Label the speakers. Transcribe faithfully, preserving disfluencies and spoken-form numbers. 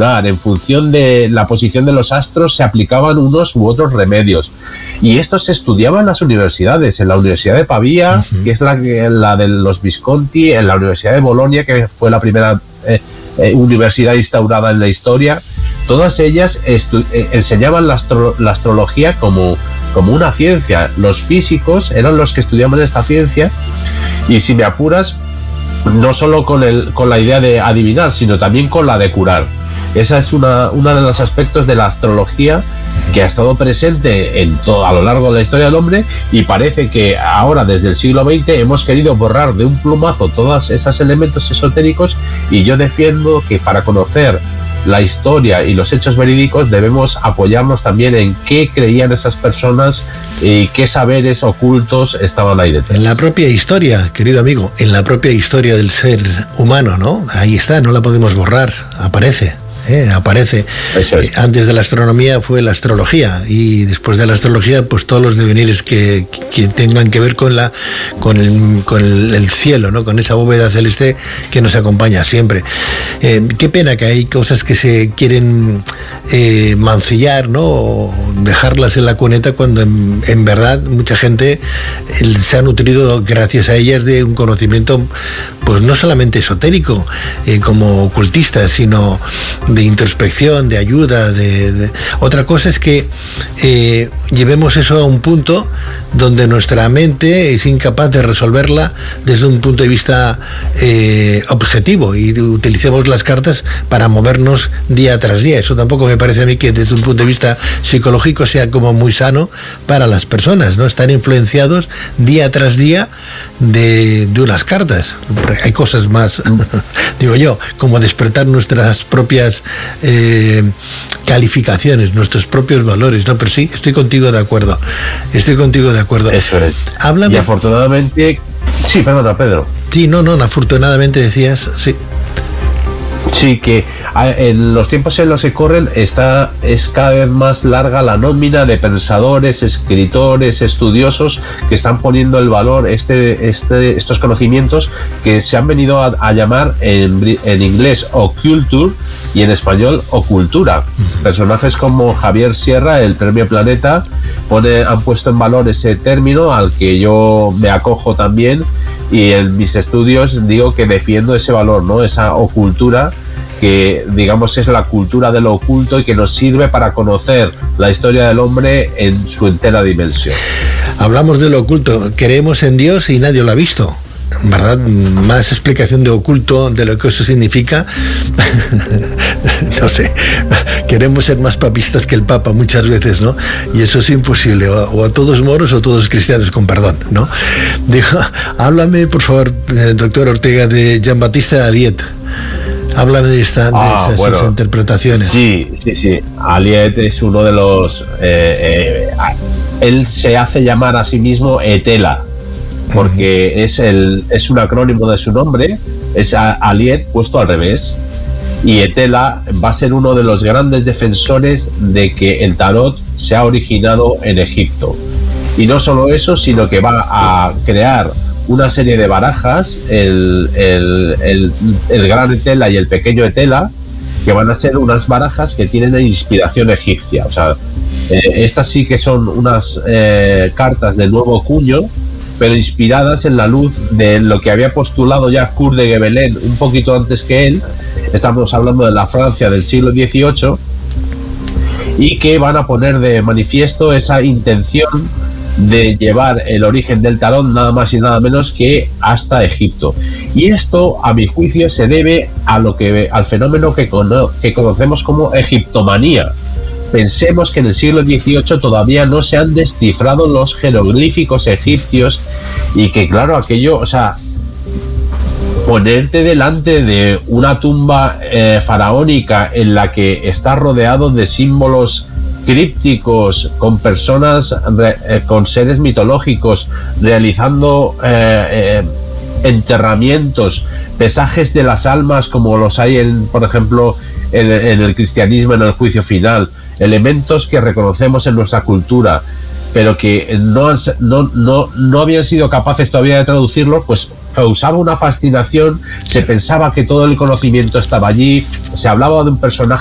Speaker 1: curar. En función de la posición de los astros se aplicaban unos u otros remedios. Y esto se estudiaba en las universidades, en la Universidad de Pavía, uh-huh. que es la, la de los Visconti, en la Universidad de Bolonia, que fue la primera eh, eh, universidad instaurada en la historia. Todas ellas estu- eh, enseñaban la, astro- la astrología como, como una ciencia. Los físicos eran los que estudiaban esta ciencia, y si me apuras, no solo con, el, con la idea de adivinar, sino también con la de curar. Esa es una, una de los aspectos de la astrología que ha estado presente en todo, a lo largo de la historia del hombre, y parece que ahora, desde el siglo veinte, hemos querido borrar de un plumazo todos esos elementos esotéricos, y yo defiendo que para conocer la historia y los hechos verídicos debemos apoyarnos también en qué creían esas personas y qué saberes ocultos estaban ahí detrás.
Speaker 2: En la propia historia, querido amigo, en la propia historia del ser humano, ¿no? Ahí está, no la podemos borrar, aparece. Eh, aparece.
Speaker 1: Eso es.
Speaker 2: Eh, antes de la astronomía fue la astrología, y después de la astrología, pues todos los devenires que, que tengan que ver con la con el, con el, el cielo, ¿no? Con esa bóveda celeste que nos acompaña siempre. Eh, qué pena que hay cosas que se quieren eh, mancillar, ¿no? O dejarlas en la cuneta, cuando en, en verdad mucha gente el, se ha nutrido gracias a ellas de un conocimiento, pues no solamente esotérico, eh, como ocultista, sino de introspección, de ayuda, de, de... Otra cosa es que eh, llevemos eso a un punto donde nuestra mente es incapaz de resolverla desde un punto de vista eh, objetivo, y utilicemos las cartas para movernos día tras día. Eso tampoco me parece a mí que desde un punto de vista psicológico sea como muy sano para las personas, ¿no? Están influenciados día tras día de, de unas cartas. Hay cosas más, digo yo, como despertar nuestras propias eh, calificaciones, nuestros propios valores, ¿no? Pero sí, estoy contigo de acuerdo. Estoy contigo de acuerdo.
Speaker 1: Eso es.
Speaker 2: Háblame.
Speaker 1: Y afortunadamente... Sí, perdona, Pedro.
Speaker 2: Sí, no, no, afortunadamente decías, sí.
Speaker 1: Sí, que en los tiempos en los que corren está, es cada vez más larga la nómina de pensadores, escritores, estudiosos que están poniendo el valor, este, este, estos conocimientos que se han venido a, a llamar en, en inglés occulture y en español ocultura. Personajes como Javier Sierra, el Premio Planeta, pone, han puesto en valor ese término al que yo me acojo también, y en mis estudios digo que defiendo ese valor, ¿no? Esa ocultura, que digamos es la cultura de lo oculto y que nos sirve para conocer la historia del hombre en su entera dimensión.
Speaker 2: Hablamos de lo oculto, creemos en Dios y nadie lo ha visto, ¿verdad? Más explicación de oculto, de lo que eso significa. No sé, queremos ser más papistas que el Papa muchas veces, ¿no? Y eso es imposible, o, o a todos moros o todos cristianos, con perdón, ¿no? Dijo, háblame, por favor, eh, doctor Ortega, de Jean-Baptiste Alliet. Háblame de, esta, de
Speaker 1: ah,
Speaker 2: esas,
Speaker 1: bueno,
Speaker 2: esas interpretaciones.
Speaker 1: Sí, sí, sí. Alliet es uno de los... Eh, eh, él se hace llamar a sí mismo Etela, porque uh-huh. es, el, es un acrónimo de su nombre, es Alliet puesto al revés. Y Etela va a ser uno de los grandes defensores de que el tarot se ha originado en Egipto. Y no solo eso, sino que va a crear una serie de barajas, el, el, el, el gran Etela y el pequeño Etela, que van a ser unas barajas que tienen inspiración egipcia. O sea, eh, estas sí que son unas eh, cartas del nuevo cuño, pero inspiradas en la luz de lo que había postulado ya Kurt de Gebelén un poquito antes que él. Estamos hablando de la Francia del siglo dieciocho, y que van a poner de manifiesto esa intención de llevar el origen del tarot nada más y nada menos que hasta Egipto. Y esto, a mi juicio, se debe a lo que al fenómeno que, cono, que conocemos como egiptomanía. Pensemos que en el siglo dieciocho todavía no se han descifrado los jeroglíficos egipcios, y que claro, aquello, o sea, ponerte delante de una tumba eh, faraónica en la que está rodeado de símbolos crípticos, con personas, eh, con seres mitológicos realizando eh, eh, enterramientos, pesajes de las almas como los hay en, por ejemplo, en, en el cristianismo, en el juicio final, elementos que reconocemos en nuestra cultura, pero que no, han, no, no, no habían sido capaces todavía de traducirlos, pues causaba una fascinación. Se pensaba que todo el conocimiento estaba allí, se hablaba de un personaje